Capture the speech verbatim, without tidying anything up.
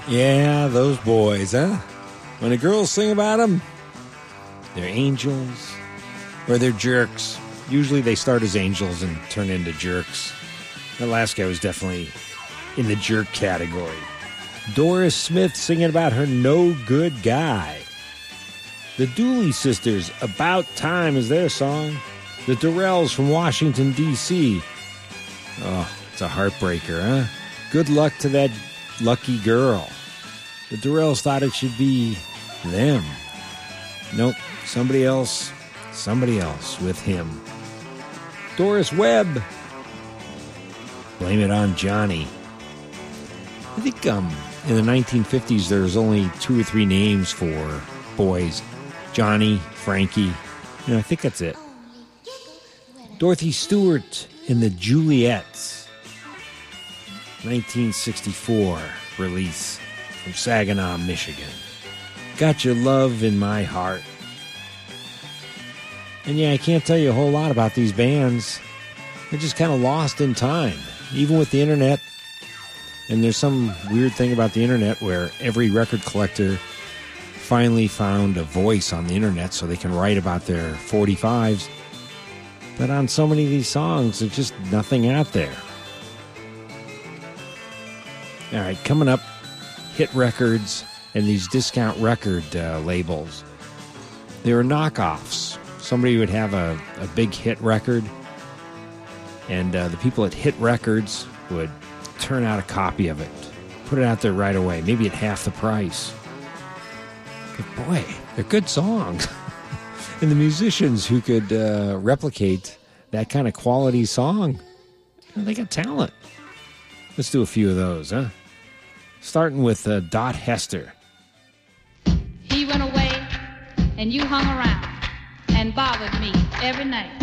Yeah, those boys, huh? When the girls sing about them, they're angels or they're jerks. Usually they start as angels and turn into jerks. That last guy was definitely in the jerk category. Doris Smith singing about her no good guy. The Dooley Sisters, About Time is their song. The Durrells from Washington, D C Oh, it's a heartbreaker, huh? Good luck to that lucky girl. The Durrells thought it should be them. Nope, somebody else, somebody else with him. Doris Webb. Blame It on Johnny. I think um, in the nineteen fifties there was only two or three names for boys. Johnny, Frankie. You know, I think that's it. Dorothy Stewart in the Juliettes. nineteen sixty-four release from Saginaw, Michigan. Got Your Love in My Heart. And yeah, I can't tell you a whole lot about these bands. They're just kind of lost in time, even with the internet. And there's some weird thing about the internet where every record collector finally found a voice on the internet so they can write about their forty-fives. But on so many of these songs, there's just nothing out there. All right, coming up, hit records and these discount record uh, labels. They were knockoffs. Somebody would have a, a big hit record, and uh, the people at Hit Records would turn out a copy of it, put it out there right away, maybe at half the price. But boy, they're good songs. And the musicians who could uh, replicate that kind of quality song, they got talent. Let's do a few of those, huh? Starting with uh, Dot Hester. He went away, and you hung around and bothered me every night.